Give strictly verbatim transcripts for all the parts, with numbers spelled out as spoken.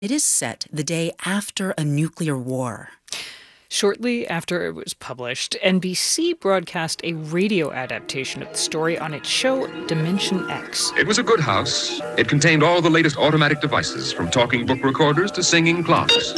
It is set the day after a nuclear war. Shortly after it was published, N B C broadcast a radio adaptation of the story on its show Dimension X. It was a good house. It contained all the latest automatic devices, from talking book recorders to singing clocks.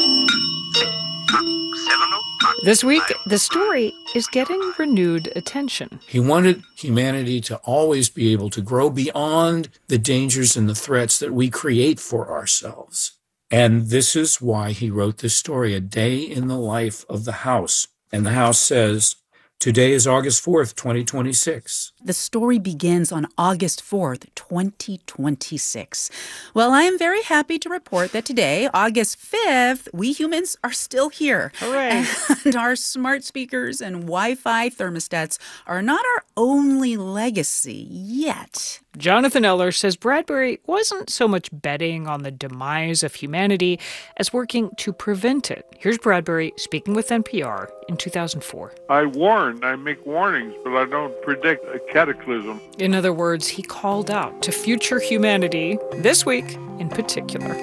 This week, the story is getting renewed attention. He wanted humanity to always be able to grow beyond the dangers and the threats that we create for ourselves. And this is why he wrote this story, A Day in the Life of the House. And the house says, today is August fourth, twenty twenty-six. The story begins on August fourth, twenty twenty-six. Well, I am very happy to report that today, August fifth, we humans are still here. Hooray! And our smart speakers and Wi-Fi thermostats are not our only legacy yet. Jonathan Eller says Bradbury wasn't so much betting on the demise of humanity as working to prevent it. Here's Bradbury speaking with N P R in two thousand four. I warn, I make warnings, but I don't predict a cataclysm. In other words, he called out to future humanity, this week in particular.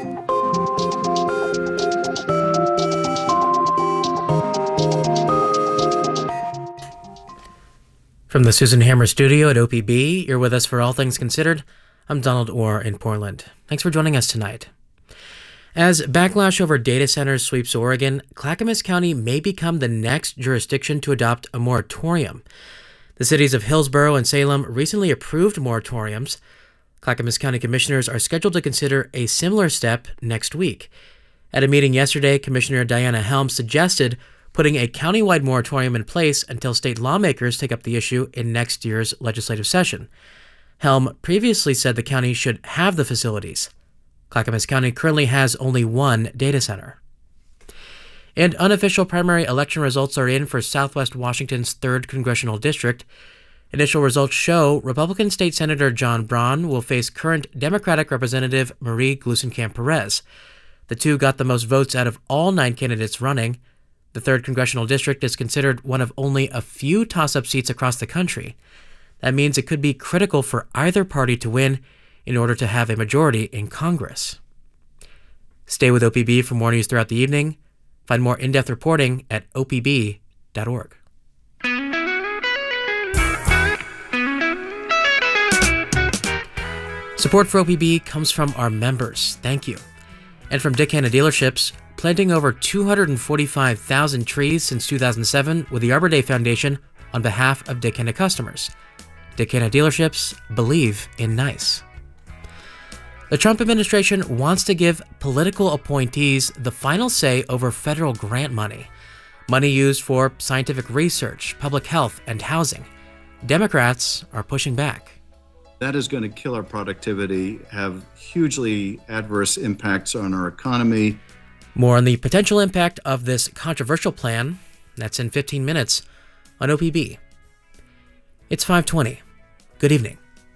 From the Susan Hammer studio at O P B, you're with us for All Things Considered. I'm Donald Orr in Portland. Thanks for joining us tonight. As backlash over data centers sweeps Oregon, Clackamas County may become the next jurisdiction to adopt a moratorium. The cities of Hillsborough and Salem recently approved moratoriums. Clackamas County commissioners are scheduled to consider a similar step next week. At a meeting yesterday, Commissioner Diana Helms suggested putting a countywide moratorium in place until state lawmakers take up the issue in next year's legislative session. Helm previously said the county should have the facilities. Clackamas County currently has only one data center. And unofficial primary election results are in for Southwest Washington's third Congressional District. Initial results show Republican State Senator John Braun will face current Democratic Representative Marie Gluesenkamp Perez. The two got the most votes out of all nine candidates running. The third Congressional District is considered one of only a few toss-up seats across the country. That means it could be critical for either party to win in order to have a majority in Congress. Stay with O P B for more news throughout the evening. Find more in-depth reporting at O P B dot org. Support for O P B comes from our members. Thank you. And from Dick Hanna Dealerships, planting over two hundred forty-five thousand trees since two thousand seven with the Arbor Day Foundation on behalf of Dick Hanna customers. Dick Hanna Dealerships, believe in nice. The Trump administration wants to give political appointees the final say over federal grant money, money used for scientific research, public health, and housing. Democrats are pushing back. That is going to kill our productivity, have hugely adverse impacts on our economy. More on the potential impact of this controversial plan. That's in fifteen minutes on O P B. It's five twenty. Good evening.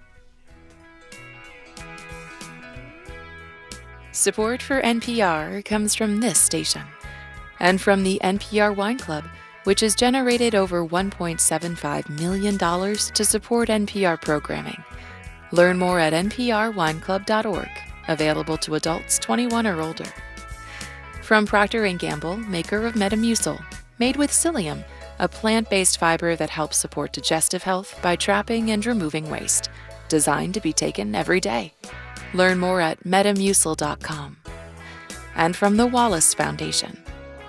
Support for N P R comes from this station and from the N P R Wine Club, which has generated over one point seven five million dollars to support N P R programming. Learn more at N P R wine club dot org, available to adults twenty-one or older. From Procter and Gamble, maker of Metamucil, made with psyllium, a plant-based fiber that helps support digestive health by trapping and removing waste, designed to be taken every day. Learn more at metamucil dot com. And from the Wallace Foundation.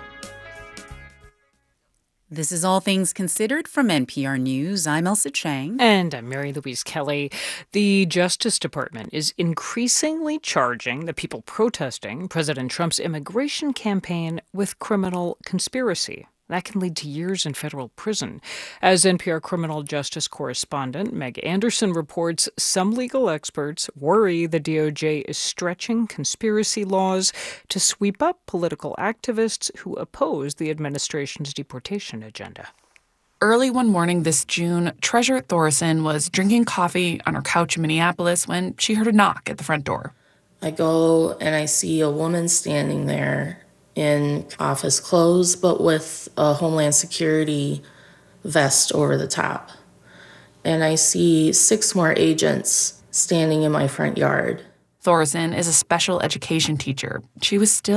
This is All Things Considered from N P R News. I'm Elsa Chang. And I'm Mary Louise Kelly. The Justice Department is increasingly charging the people protesting President Trump's immigration campaign with criminal conspiracy. That can lead to years in federal prison. As N P R criminal justice correspondent Meg Anderson reports, some legal experts worry the D O J is stretching conspiracy laws to sweep up political activists who oppose the administration's deportation agenda. Early one morning this June, Treasure Thorson was drinking coffee on her couch in Minneapolis when she heard a knock at the front door. I go and I see a woman standing there in office clothes, but with a Homeland Security vest over the top. And I see six more agents standing in my front yard. Thorsen is a special education teacher. She was still